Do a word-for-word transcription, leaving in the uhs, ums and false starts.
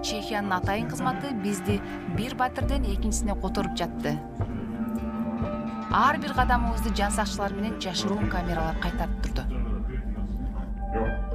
Чехиянын атайын кызматы бизди бир батирден экинчисине которуп жатты. Ар бир кадамыбызды жан сакчылар менен жашыруун камералар кайтарып турду.